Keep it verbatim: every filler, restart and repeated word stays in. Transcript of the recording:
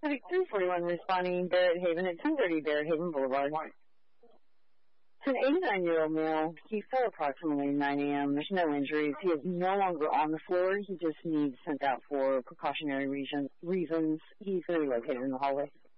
three forty-one responding Barrett Haven at ten thirty Barrett Haven Boulevard. It's an eighty-nine-year-old male. He fell approximately nine a.m. There's no injuries. He is no longer on the floor. He just needs sent out for precautionary reason, reasons. He's going to be located in the hallway.